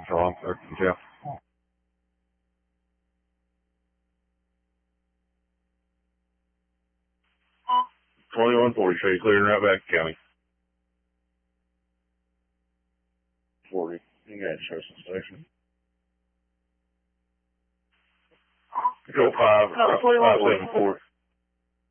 Control, Jeff. 2140, show you clearing right back to county. 40, you got to show some station. Go 5, 574.